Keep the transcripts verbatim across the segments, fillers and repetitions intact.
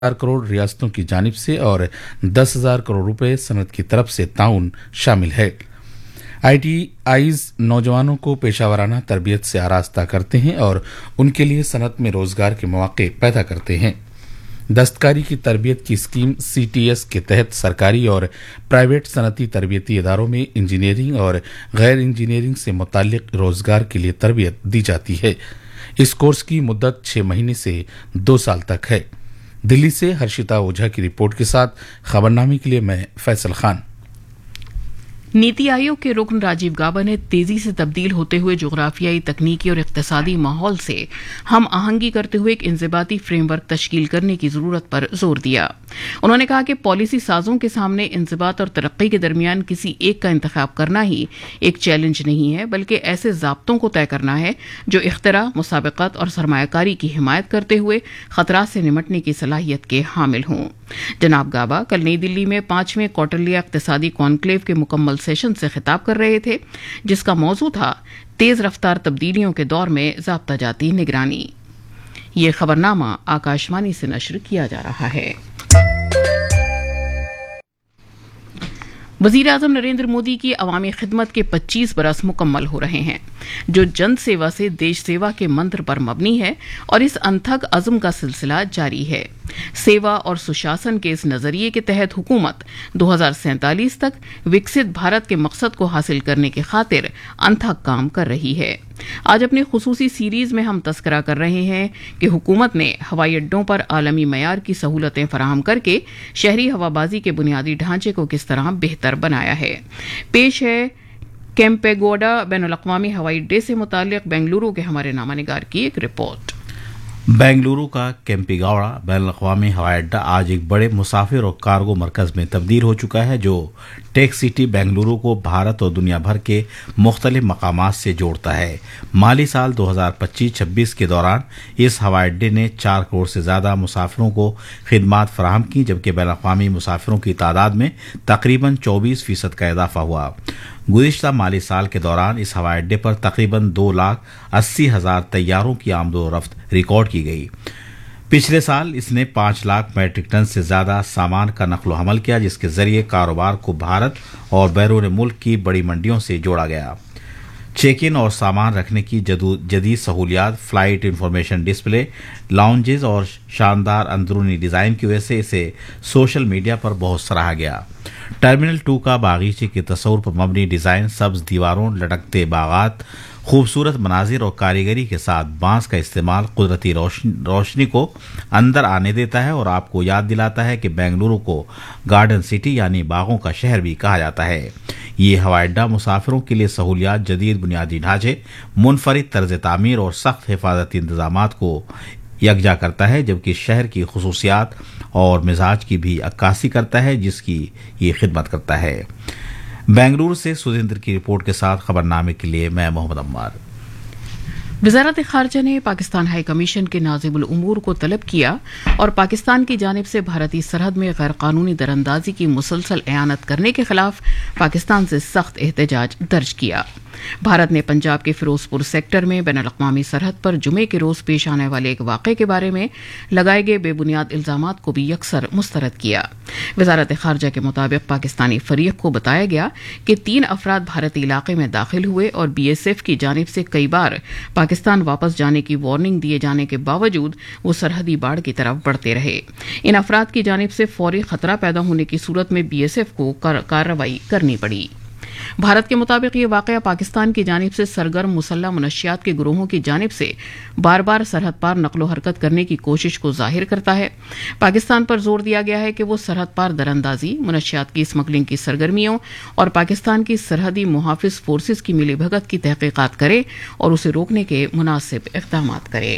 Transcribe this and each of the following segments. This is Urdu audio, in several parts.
ہزار کروڑ ریاستوں کی جانب سے اور دس ہزار کروڑ روپے صنعت کی طرف سے تعاون شامل ہے۔ آئی ٹی آئیز نوجوانوں کو پیشہ ورانہ تربیت سے آراستہ کرتے ہیں اور ان کے لیے صنعت میں روزگار کے مواقع پیدا کرتے ہیں۔ دستکاری کی تربیت کی اسکیم سی ٹی ایس کے تحت سرکاری اور پرائیویٹ صنعتی تربیتی اداروں میں انجینئرنگ اور غیر انجینئرنگ سے متعلق روزگار کے لیے تربیت دی جاتی ہے۔ اس کورس کی مدت چھ مہینے سے دو سال تک ہے۔ دلی سے ہرشتا اوجھا کی رپورٹ کے ساتھ خبرنامے کے لیے میں فیصل خان۔ نیتی آیوگ کے رکن راجیو گابا نے تیزی سے تبدیل ہوتے ہوئے جغرافیائی، تکنیکی اور اقتصادی ماحول سے ہم آہنگی کرتے ہوئے ایک انضباطی فریم ورک تشکیل کرنے کی ضرورت پر زور دیا۔ انہوں نے کہا کہ پالیسی سازوں کے سامنے انضباط اور ترقی کے درمیان کسی ایک کا انتخاب کرنا ہی ایک چیلنج نہیں ہے، بلکہ ایسے ضابطوں کو طے کرنا ہے جو اختراع، مسابقت اور سرمایہ کاری کی حمایت کرتے ہوئے خطرات سے نمٹنے کی صلاحیت کے حامل ہوں۔ جناب گابا کل نئی دلی میں پانچویں کوٹرلیا اقتصادی کانکلیو کے مکمل سیشن سے خطاب کر رہے تھے، جس کا موضوع تھا تیز رفتار تبدیلیوں کے دور میں ضابطہ جاتی نگرانی۔ یہ خبرنامہ آکاشوانی سے نشر کیا جا رہا ہے۔ وزیر اعظم نریندر مودی کی عوامی خدمت کے پچیس برس مکمل ہو رہے ہیں، جو جن سیوا سے دیش سیوا کے منتر پر مبنی ہے اور اس انتھک عزم کا سلسلہ جاری ہے۔ سیوا اور سشاسن کے اس نظریے کے تحت حکومت دو ہزار سینتالیس تک وکست بھارت کے مقصد کو حاصل کرنے کی خاطر انتھک کام کر رہی ہے۔ آج اپنی خصوصی سیریز میں ہم تذکرہ کر رہے ہیں کہ حکومت نے ہوائی اڈوں پر عالمی معیار کی سہولتیں فراہم کر کے شہری ہوابازی کے بنیادی ڈھانچے کو کس طرح بہتر بنایا ہے۔ پیش ہے کیمپیگوڈا بین الاقوامی ہوائی اڈے سے متعلق بنگلورو کے ہمارے نامہ نگار کی ایک رپورٹ۔ بنگلورو کا کیمپیگوڑا بین الاقوامی ہوائی اڈہ آج ایک بڑے مسافر اور کارگو مرکز میں تبدیل ہو چکا ہے، جو ٹیک سٹی بنگلورو کو بھارت اور دنیا بھر کے مختلف مقامات سے جوڑتا ہے۔ مالی سال دو ہزار پچیس چھبیس کے دوران اس ہوائی اڈے نے چار کروڑ سے زیادہ مسافروں کو خدمات فراہم کی، جبکہ بین الاقوامی مسافروں کی تعداد میں تقریباً چوبیس فیصد کا اضافہ ہوا۔ گزشتہ مالی سال کے دوران اس ہوائی اڈے پر تقریباً دو لاکھ اسی ہزار طیاروں کی آمد و رفت ریکارڈ کی گئی۔ پچھلے سال اس نے پانچ لاکھ میٹرک ٹن سے زیادہ سامان کا نقل و حمل کیا، جس کے ذریعے کاروبار کو بھارت اور بیرون ملک کی بڑی منڈیوں سے جوڑا گیا۔ چیک ان اور سامان رکھنے کی جدید سہولیات، فلائٹ انفارمیشن ڈسپلے، لاؤنجز اور شاندار اندرونی ڈیزائن کی وجہ سے اسے سوشل میڈیا پر بہت سراہا گیا۔ ٹرمینل ٹو کا باغیچے کے تصور پر مبنی ڈیزائن، سبز دیواروں، لٹکتے باغات، خوبصورت مناظر اور کاریگری کے ساتھ بانس کا استعمال قدرتی روشنی کو اندر آنے دیتا ہے اور آپ کو یاد دلاتا ہے کہ بنگلورو کو گارڈن سٹی یعنی باغوں کا شہر بھی کہا جاتا ہے۔ یہ ہوائی اڈہ مسافروں کے لیے سہولیات، جدید بنیادی ڈھانچے، منفرد طرز تعمیر اور سخت حفاظتی انتظامات کو یکجا کرتا ہے، جبکہ شہر کی خصوصیات اور مزاج کی بھی عکاسی کرتا ہے، جس کی یہ خدمت کرتا ہے۔ بنگلورو سے سدھیندر کی رپورٹ کے ساتھ خبرنامے کے لیے میں محمد عمار۔ وزارت خارجہ نے پاکستان ہائی کمیشن کے ناظم الامور کو طلب کیا اور پاکستان کی جانب سے بھارتی سرحد میں غیر قانونی دراندازی کی مسلسل اعانت کرنے کے خلاف پاکستان سے سخت احتجاج درج کیا۔ بھارت نے پنجاب کے فیروز پور سیکٹر میں بین الاقوامی سرحد پر جمعے کے روز پیش آنے والے ایک واقعے کے بارے میں لگائے گئے بے بنیاد الزامات کو بھی یکسر مسترد کیا۔ وزارت خارجہ کے مطابق پاکستانی فریق کو بتایا گیا کہ تین افراد بھارتی علاقے میں داخل ہوئے اور بی ایس ایف کی جانب سے کئی بار پاکستان واپس جانے کی وارننگ دیے جانے کے باوجود وہ سرحدی باڑ کی طرف بڑھتے رہے۔ ان افراد کی جانب سے فوری خطرہ پیدا ہونے کی صورت میں بی ایس ایف کو کارروائی کرنی پڑی۔ بھارت کے مطابق یہ واقعہ پاکستان کی جانب سے سرگرم مسلح منشیات کے گروہوں کی جانب سے بار بار سرحد پار نقل و حرکت کرنے کی کوشش کو ظاہر کرتا ہے۔ پاکستان پر زور دیا گیا ہے کہ وہ سرحد پار دراندازی، منشیات کی اسمگلنگ کی سرگرمیوں اور پاکستان کی سرحدی محافظ فورسز کی ملی بھگت کی تحقیقات کرے اور اسے روکنے کے مناسب اقدامات کرے۔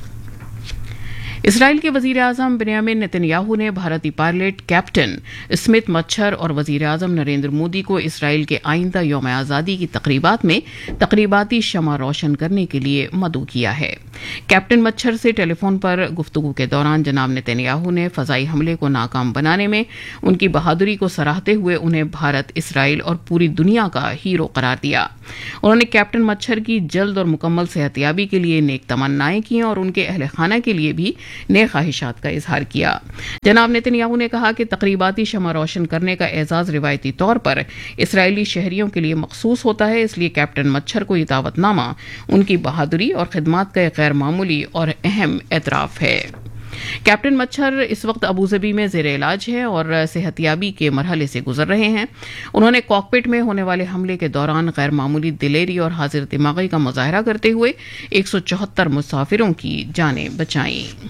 اسرائیل کے وزیر اعظم بنیامین نتن یاہو نے بھارتی پائلٹ کیپٹن اسمت مچھر اور وزیر اعظم نریندر مودی کو اسرائیل کے آئندہ یوم آزادی کی تقریبات میں تقریباتی شمع روشن کرنے کے لیے مدعو کیا ہے۔ کیپٹن مچھر سے ٹیلی فون پر گفتگو کے دوران جناب نتن یاہو نے فضائی حملے کو ناکام بنانے میں ان کی بہادری کو سراہتے ہوئے انہیں بھارت، اسرائیل اور پوری دنیا کا ہیرو قرار دیا۔ انہوں نے کیپٹن مچھر کی جلد اور مکمل صحتیابی کے لیے نیک تمنائیں کی اور ان کے اہل خانہ کے لیے بھی نئے خواہشات کا اظہار کیا۔ جناب نیتن یاہو نے کہا کہ تقریباتی شمع روشن کرنے کا اعزاز روایتی طور پر اسرائیلی شہریوں کے لیے مخصوص ہوتا ہے، اس لیے کیپٹن مچھر کو یہ دعوت نامہ ان کی بہادری اور خدمات کا ایک غیر معمولی اور اہم اعتراف ہے۔ کیپٹن مچھر اس وقت ابوظبی میں زیر علاج ہے اور صحتیابی کے مرحلے سے گزر رہے ہیں۔ انہوں نے کاکپٹ میں ہونے والے حملے کے دوران غیر معمولی دلیری اور حاضر دماغی کا مظاہرہ کرتے ہوئے ایک سو چوہتر مسافروں کی جانیں بچائیں۔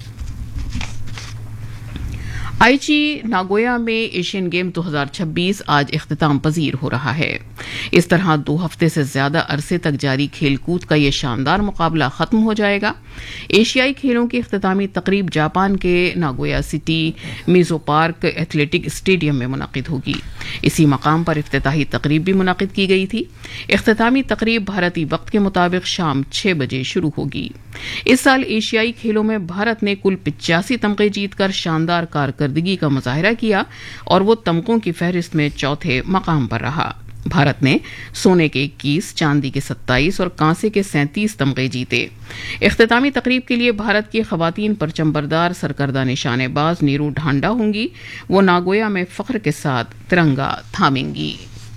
آئیچی ناگویا میں ایشین گیم دو ہزار چھبیس آج اختتام پذیر ہو رہا ہے۔ اس طرح دو ہفتے سے زیادہ عرصے تک جاری کھیل کود کا یہ شاندار مقابلہ ختم ہو جائے گا۔ ایشیائی کھیلوں کی اختتامی تقریب جاپان کے ناگویا سٹی میزو پارک ایتھلیٹک اسٹیڈیم میں منعقد ہوگی۔ اسی مقام پر افتتاحی تقریب بھی منعقد کی گئی تھی۔ اختتامی تقریب بھارتی وقت کے مطابق شام چھ بجے شروع ہوگی۔ اس سال ایشیائی کھیلوں میں بھارت نے کل پچاسی تمغے جیت کر شاندار کارکردگی کا مظاہرہ کیا اور وہ تمغوں کی فہرست میں چوتھے مقام پر رہا۔ بھارت نے سونے کے اکیس، چاندی کے ستائیس اور کانسے کے سینتیس تمغے جیتے۔ اختتامی تقریب کے لیے بھارت کی خواتین پرچم بردار سرکردہ نشانے باز نیرو ڈھانڈا ہوں گی۔ وہ ناگویا میں فخر کے ساتھ ترنگا تھامیں گی۔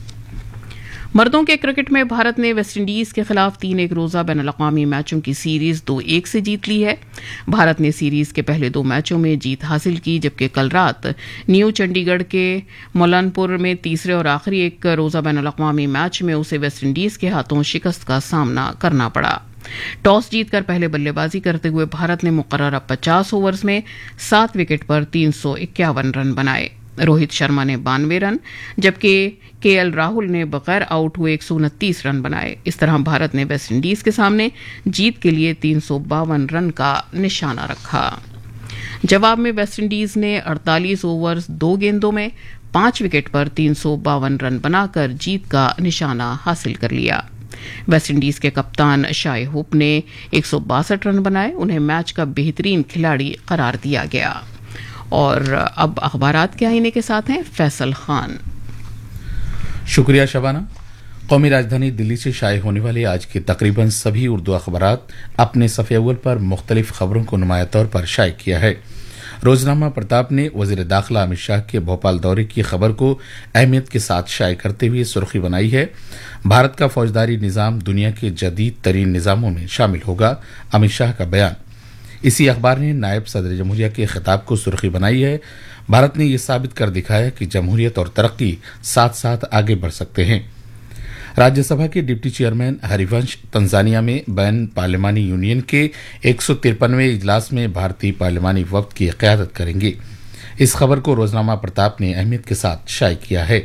مردوں کے کرکٹ میں بھارت نے ویسٹ انڈیز کے خلاف تین ایک روزہ بین الاقوامی میچوں کی سیریز دو ایک سے جیت لی ہے۔ بھارت نے سیریز کے پہلے دو میچوں میں جیت حاصل کی، جبکہ کل رات نیو چنڈی گڑھ کے مولن پور میں تیسرے اور آخری ایک روزہ بین الاقوامی میچ میں اسے ویسٹ انڈیز کے ہاتھوں شکست کا سامنا کرنا پڑا۔ ٹاس جیت کر پہلے بلے بازی کرتے ہوئے بھارت نے مقررہ پچاس اوورز میں سات وکٹ پر تین سو اکیاون رن بنائے۔ روہت شرما نے بانوے رن جبکہ کے ایل راہل نے بغیر آؤٹ ہوئے ایک سو انتیس رن بنائے۔ اس طرح بھارت نے ویسٹ انڈیز کے سامنے جیت کے لیے تین سو باون رن کا نشانہ رکھا۔ جواب میں ویسٹ انڈیز نے اڑتالیس اوورز دو گیندوں میں پانچ وکٹ پر تین سو باون رن بنا کر جیت کا نشانہ حاصل کر لیا۔ ویسٹ انڈیز کے کپتان شائے ہوپ نے ایک سو باسٹھ رن بنائے، انہیں میچ کا بہترین کھلاڑی قرار دیا گیا۔ اور اب اخبارات کے آئینے کے ساتھ ہیں فیصل خان۔ شکریہ شبانہ۔ قومی راجدھانی دلی سے شائع ہونے والے آج کے تقریباً سبھی اردو اخبارات اپنے صفحے اول پر مختلف خبروں کو نمایاں طور پر شائع کیا ہے۔ روزنامہ پرتاپ نے وزیر داخلہ امت شاہ کے بھوپال دورے کی خبر کو اہمیت کے ساتھ شائع کرتے ہوئے سرخی بنائی ہے، بھارت کا فوجداری نظام دنیا کے جدید ترین نظاموں میں شامل ہوگا، امت شاہ کا بیان۔ اسی اخبار نے نائب صدر جمہوریہ کے خطاب کو سرخی بنائی ہے، بھارت نے یہ ثابت کر دکھایا کہ جمہوریت اور ترقی ساتھ ساتھ آگے بڑھ سکتے ہیں۔ راجیہ سبھا کے ڈپٹی چیئرمین ہری ونش تنزانیہ میں بین پارلیمانی یونین کے ایک سو ترپنویں اجلاس میں بھارتی پارلیمانی وفد کی قیادت کریں گے۔ اس خبر کو روزنامہ پرتاپ نے اہمیت کے ساتھ شائع کیا ہے۔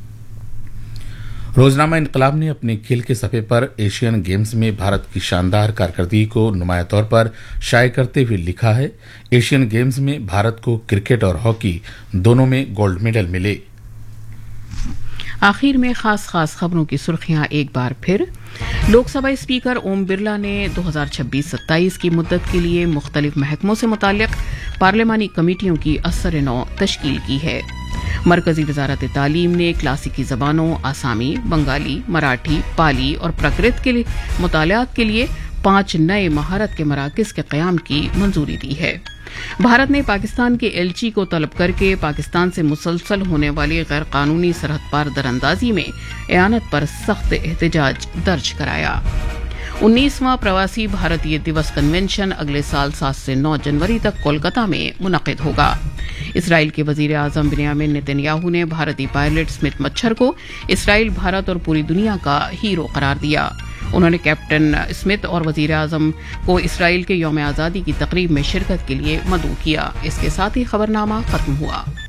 روزنامہ انقلاب نے اپنے کھیل کے صفحے پر ایشین گیمز میں بھارت کی شاندار کارکردگی کو نمایاں طور پر شائع کرتے ہوئے لکھا ہے، ایشین گیمز میں بھارت کو کرکٹ اور ہاکی دونوں میں گولڈ میڈل ملے۔ آخر میں خاص خاص خبروں کی سرخیاں ایک بار پھر۔ لوک سبھا اسپیکر اوم برلا نے دو ہزار چھبیس ستائیس کی مدت کے لیے مختلف محکموں سے متعلق پارلیمانی کمیٹیوں کی اثر نو تشکیل کی ہے۔ مرکزی وزارت تعلیم نے کلاسیکی زبانوں آسامی، بنگالی، مراٹھی، پالی اور پراکرت کے مطالعات کے لیے پانچ نئے مہارت کے مراکز کے قیام کی منظوری دی ہے۔ بھارت نے پاکستان کے ایلچی کو طلب کر کے پاکستان سے مسلسل ہونے والی غیر قانونی سرحد پار دراندازی میں اعانت پر سخت احتجاج درج کرایا۔ انیسواں پرواسی بھارتیہ دیوس کنونشن اگلے سال سات سے نو جنوری تک کولکتہ میں منعقد ہوگا۔ اسرائیل کے وزیر اعظم بنیامین نیتن یاہو نے بھارتی پائلٹ اسمتھ مچھر کو اسرائیل، بھارت اور پوری دنیا کا ہیرو قرار دیا۔ انہوں نے کیپٹن اسمتھ اور وزیر اعظم کو اسرائیل کے یوم آزادی کی تقریب میں شرکت کے لیے مدعو کیا۔ اس کے ساتھ ہی خبرنامہ ختم ہوا۔